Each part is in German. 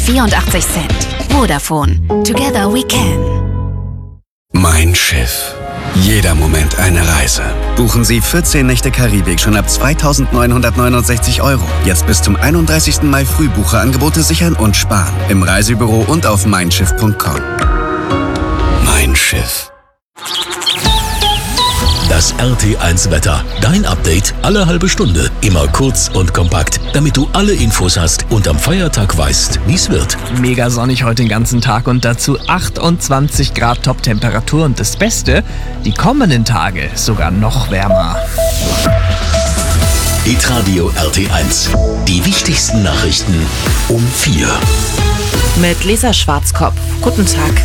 84 Cent. Vodafone. Together we can. Mein Schiff. Jeder Moment eine Reise. Buchen Sie 14 Nächte Karibik schon ab 2.969 €. Jetzt bis zum 31. Mai Frühbucherangebote sichern und sparen. Im Reisebüro und auf meinschiff.com. Mein Schiff. Das RT1 Wetter. Dein Update alle halbe Stunde. Immer kurz und kompakt, damit du alle Infos hast und am Feiertag weißt, wie es wird. Mega sonnig heute den ganzen Tag und dazu 28 Grad Top-Temperatur. Und das Beste, die kommenden Tage sogar noch wärmer. Hitradio RT1. Die wichtigsten Nachrichten um 4. Mit Lisa Schwarzkopf. Guten Tag.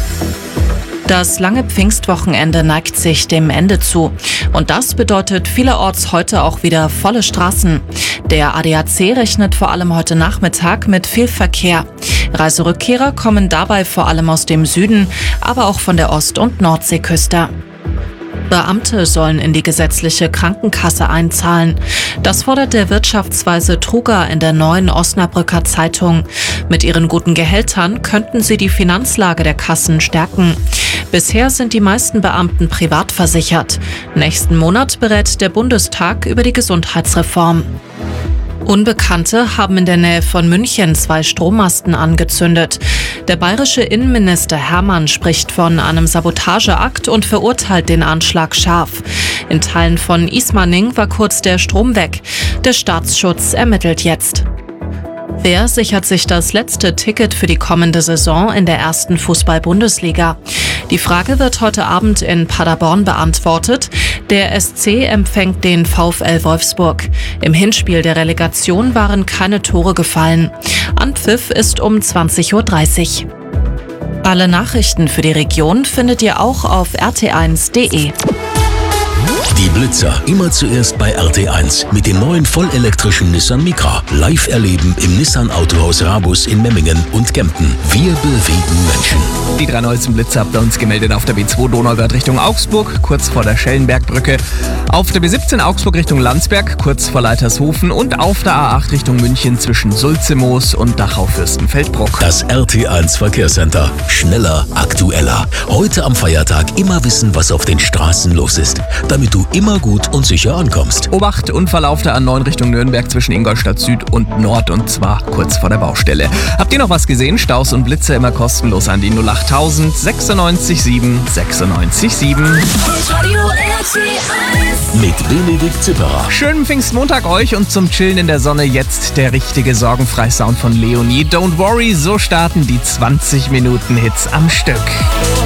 Das lange Pfingstwochenende neigt sich dem Ende zu. Und das bedeutet vielerorts heute auch wieder volle Straßen. Der ADAC rechnet vor allem heute Nachmittag mit viel Verkehr. Reiserückkehrer kommen dabei vor allem aus dem Süden, aber auch von der Ost- und Nordseeküste. Beamte sollen in die gesetzliche Krankenkasse einzahlen. Das fordert der Wirtschaftsweise Truger in der neuen Osnabrücker Zeitung. Mit ihren guten Gehältern könnten sie die Finanzlage der Kassen stärken. Bisher sind die meisten Beamten privat versichert. Nächsten Monat berät der Bundestag über die Gesundheitsreform. Unbekannte haben in der Nähe von München 2 Strommasten angezündet. Der bayerische Innenminister Hermann spricht von einem Sabotageakt und verurteilt den Anschlag scharf. In Teilen von Ismaning war kurz der Strom weg. Der Staatsschutz ermittelt jetzt. Wer sichert sich das letzte Ticket für die kommende Saison in der ersten Fußball-Bundesliga? Die Frage wird heute Abend in Paderborn beantwortet. Der SC empfängt den VfL Wolfsburg. Im Hinspiel der Relegation waren keine Tore gefallen. Anpfiff ist um 20.30 Uhr. Alle Nachrichten für die Region findet ihr auch auf rt1.de. Die Blitzer immer zuerst bei RT1 mit dem neuen vollelektrischen Nissan Micra. Live erleben im Nissan Autohaus Rabus in Memmingen und Kempten. Wir bewegen Menschen. Die 3 neuesten Blitze habt ihr uns gemeldet auf der B2 Donauwörth Richtung Augsburg, kurz vor der Schellenbergbrücke. Auf der B17 Augsburg Richtung Landsberg, kurz vor Leitershofen. Und auf der A8 Richtung München zwischen Sulzemoos und Dachau-Fürstenfeldbruck. Das RT1 Verkehrscenter. Schneller, aktueller. Heute am Feiertag immer wissen, was auf den Straßen los ist, damit du immer gut und sicher ankommst. Obacht, Unfall auf der A9 Richtung Nürnberg zwischen Ingolstadt Süd und Nord, und zwar kurz vor der Baustelle. Habt ihr noch was gesehen? Staus und Blitze immer kostenlos an die 08000 96 7 96 7. Mit Benedikt Zipperer. Schönen Pfingstmontag euch und zum Chillen in der Sonne jetzt der richtige Sorgenfrei-Sound von Leonie. Don't worry, so starten die 20 Minuten Hits am Stück.